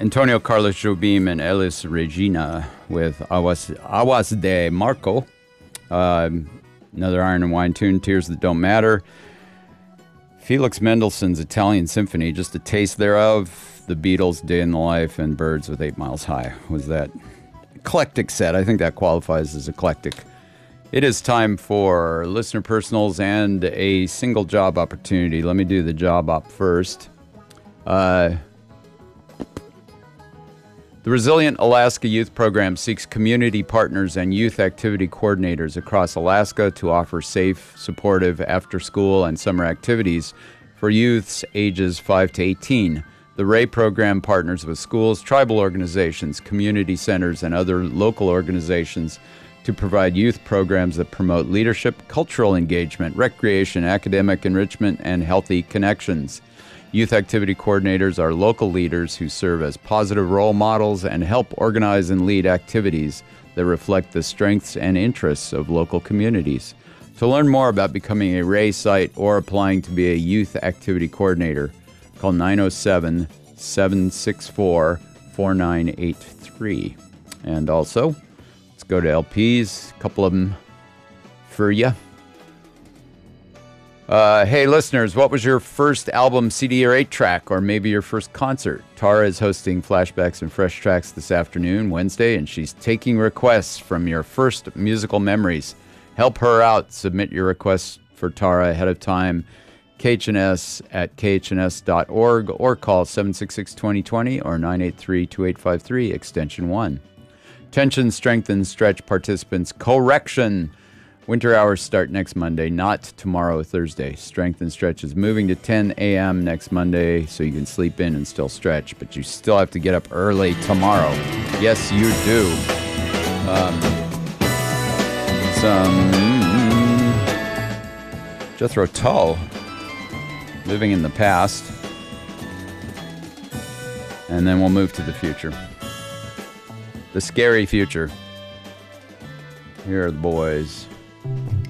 Antonio Carlos Jobim and Elis Regina with Aguas de Marco. Another Iron and Wine tune, Tears That Don't Matter. Felix Mendelssohn's Italian Symphony, just a taste thereof. The Beatles, Day in the Life, and Birds with 8 Miles High was that eclectic set. I think that qualifies as eclectic. It is time for listener personals and a single job opportunity. Let me do the job op first. The Resilient Alaska Youth Program seeks community partners and youth activity coordinators across Alaska to offer safe, supportive after-school and summer activities for youths ages 5 to 18. The RAY program partners with schools, tribal organizations, community centers, and other local organizations to provide youth programs that promote leadership, cultural engagement, recreation, academic enrichment, and healthy connections. Youth activity coordinators are local leaders who serve as positive role models and help organize and lead activities that reflect the strengths and interests of local communities. To learn more about becoming a RAY site or applying to be a youth activity coordinator, call 907-764-4983. And also, let's go to LPs, a couple of them for you. Hey, listeners, what was your first album, CD, or 8-track, or maybe your first concert? Tara is hosting Flashbacks and Fresh Tracks this afternoon, Wednesday, and she's taking requests from your first musical memories. Help her out. Submit your requests for Tara ahead of time. KHNS at khns.org or call 766-2020 or 983-2853, extension 1. Tension, strength, and stretch participants. Correction. Winter hours start next Monday, not tomorrow, Thursday. Strength and stretch is moving to 10 a.m. next Monday, so you can sleep in and still stretch, but you still have to get up early tomorrow. Yes, you do. Jethro Tull, Living in the Past. And then we'll move to the future. The scary future. Here are the boys.